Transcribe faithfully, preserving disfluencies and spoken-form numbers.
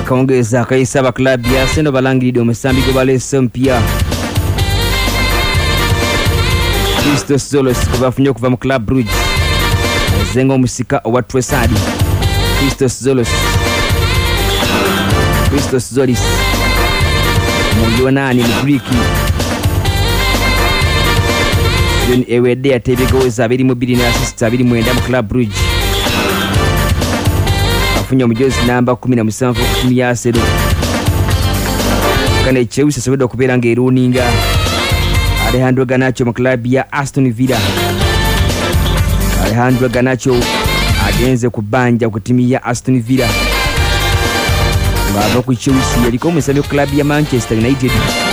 akaongeza akaisaba klabu ya Arsenal balangiride omusambi gwe baleese mpya Christos Zolos gwe bafunye okuva mu Club Brugge azenga omusika owa Trossard. Christos Zolos Christos Zolis Muyonani mu Greek Then ewedde atebegoweza abiri mu bbiri ne assist abiri mu mwenda mu Club Brugge. Afunye omujozi namba kumi na musanvu ku timu ya Arsenal. Kane Chelsea asobodde okubeera ng'eruuninga Alejandro Garnacho mu club ya Aston Villa. Alejandro Garnacho agenze kubanja ku timu ya Aston Villa. Ng'ava ku Chelsea yaliko omusambi ku club ya Manchester United.